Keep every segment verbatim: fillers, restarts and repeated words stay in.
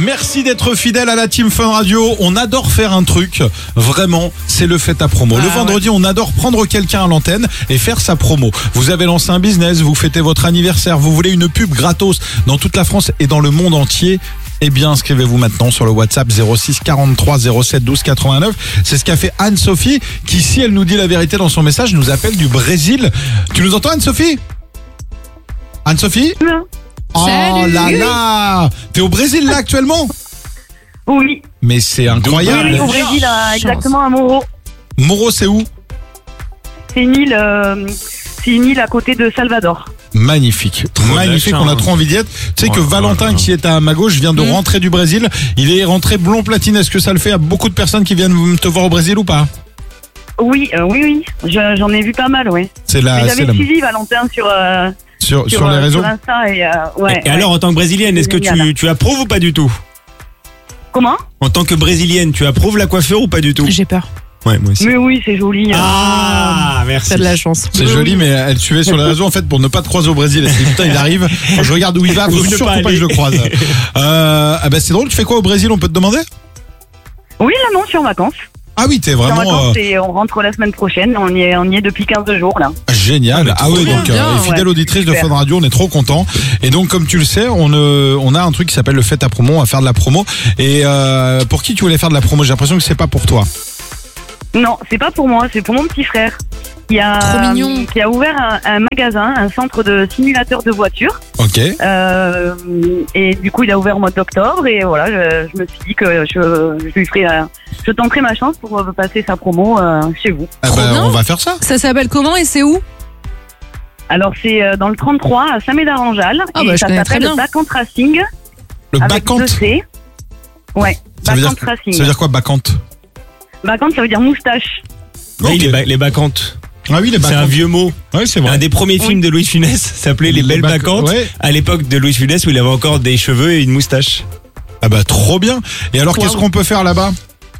Merci d'être fidèle à la Team Fun Radio. On adore faire un truc, vraiment, c'est le fait à promo. Ah, le vendredi, ouais. On adore prendre quelqu'un à l'antenne et faire sa promo. Vous avez lancé un business, vous fêtez votre anniversaire, vous voulez une pub gratos dans toute la France et dans le monde entier. Eh bien, inscrivez-vous maintenant sur le WhatsApp zéro six quarante-trois zéro sept douze quatre-vingt-neuf. C'est ce qu'a fait Anne-Sophie, qui, si elle nous dit la vérité dans son message, nous appelle du Brésil. Tu nous entends, Anne-Sophie ? Anne-Sophie ? Non. Oh Salut. là là! T'es au Brésil là actuellement? Oui. Mais c'est incroyable. Oui, au Brésil, à- exactement à Moro. Moro, c'est où? C'est une île, euh, c'est une île à côté de Salvador. Magnifique, magnifique, on a trop envie d'y être. Tu sais que Oh, Valentin, oh, oh. qui est à ma gauche, vient de Mm. rentrer du Brésil. Il est rentré blond platine. Est-ce que ça le fait à beaucoup de personnes qui viennent te voir au Brésil ou pas? Oui, euh, oui, oui. Je- j'en ai vu pas mal, oui. C'est la, Mais Ah, c'est j'avais la- suivi Valentin sur, euh, sur, sur, sur les euh, réseaux. sur Insta et, euh, ouais, Et ouais. alors, en tant que brésilienne, est-ce que Génial. tu, tu approuves ou pas du tout? Comment? En tant que brésilienne, tu approuves la coiffure ou pas du tout? J'ai peur. Ouais, moi aussi. Mais oui, c'est joli. Ah, merci. T'as de la chance. C'est joli, mais elle suivait sur les réseaux en fait pour ne pas te croiser au Brésil. Elle s'est dit, putain, il arrive. Quand je regarde où il va, faut Ou ne surtout pas pas, que aller. je le croise. Euh, ah bah c'est drôle. Tu fais quoi au Brésil? On peut te demander? Oui, là, non, je suis en vacances. Ah oui, t'es Je suis en vraiment vacances euh, et on rentre la semaine prochaine. On y est, on y est depuis quinze jours, là. génial. Ah oui, bien, donc bien, euh, fidèle ouais, auditrice de super. Fun Radio, on est trop content. Et donc, comme tu le sais, on euh, on a un truc qui s'appelle le fait à promo. On va faire de la promo. Et euh, pour qui tu voulais faire de la promo? J'ai l'impression que c'est pas pour toi. Non, c'est pas pour moi, c'est pour mon petit frère. Qui a, Trop mignon. qui a ouvert un, un magasin, un centre de simulateurs de voitures. Ok. Euh, et du coup, il a ouvert au mois d'octobre. Et voilà, je, je me suis dit que je, je lui ferai, euh, je tenterai ma chance pour euh, passer sa promo euh, chez vous. Ah Trop bah, bien. on va faire ça. Ça s'appelle comment et c'est où? Alors, c'est euh, dans le trente-trois à Saint-Médard-en-Jalles. Ah et bah, je ça connais très s'appelle bien. Bacant Racing. Le Avec bacant. deux C. Ouais, Ça veut, Bacant dire, Racing. ça veut dire quoi, bacant? Bacant, ça veut dire moustache. Oui, Ok. les, ba- les bacantes. Ah oui, les C'est un bacantes. vieux mot. Ouais, c'est vrai. Un des premiers films de Louis de Funès s'appelait Les, Les Belles bac- Bacantes. ouais. À l'époque de Louis de Funès où il avait encore des cheveux et une moustache. Ah bah trop bien. Et alors, Wow. qu'est-ce qu'on peut faire là-bas?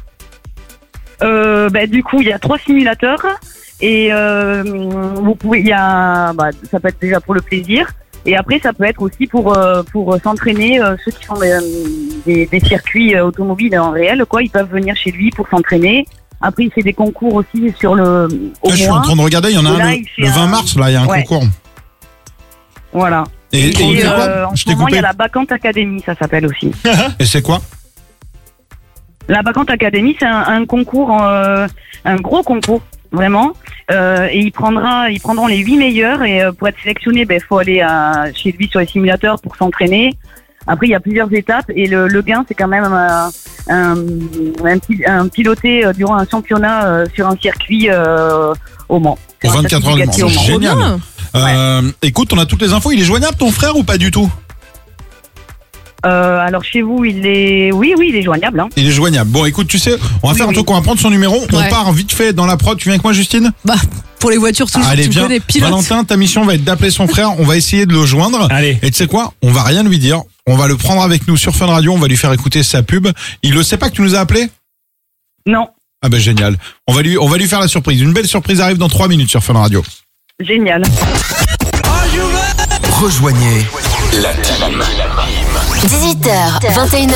Euh, bah, du coup, il y a trois simulateurs. Et euh, vous pouvez, il y a, bah, ça peut être déjà pour le plaisir. Et après, ça peut être aussi pour euh, pour s'entraîner. euh, ceux qui font des, des, des circuits euh, automobiles en réel, quoi, ils peuvent venir chez lui pour s'entraîner. Après, il fait des concours aussi sur le au Là, je suis en mois. train de regarder. Il y en a Et là, un le, il fait le vingt un- mars. Là, il y a un Ouais. concours. Voilà. Et, et Et, il fait quoi? euh, en Je ce t'ai moment, il y coupé. a la Bacant Academy, ça s'appelle aussi. Et c'est quoi? La Bacant Academy, c'est un, un concours, euh, un gros concours, vraiment. Euh, et il prendra, ils prendront les huit meilleurs. Et euh, pour être sélectionné, ben faut aller à, chez lui sur les simulateurs pour s'entraîner. Après, il y a plusieurs étapes et le, le gain, c'est quand même euh, un, un, pi- un piloté euh, durant un championnat euh, sur un circuit euh, au Mans. Au Sur un vingt-quatre heures du circuit Mans. au Mans. Génial. Trop bien. Euh, écoute, on a toutes les infos. Il est joignable ton frère ou pas du tout? Euh, alors chez vous, il est, oui, oui, il est joignable. Hein. Il est joignable. Bon, écoute, tu sais, on va Oui, faire un oui. truc. On va prendre son numéro. On Ouais. part vite fait dans la prod. Tu viens avec moi, Justine? Bah, pour les voitures, toujours, Allez, tu me viens. connais, pilote. Valentin, ta mission va être d'appeler son frère. On va essayer de le joindre. Allez. Et tu sais quoi? On va rien lui dire. On va le prendre avec nous sur Fun Radio. On va lui faire écouter sa pub. Il le sait pas que tu nous as appelé? Non, Ah ben génial. On va lui, on va lui faire la surprise. Une belle surprise arrive dans trois minutes sur Fun Radio. génial. Rejoignez la team. dix-huit heures, vingt et une heures.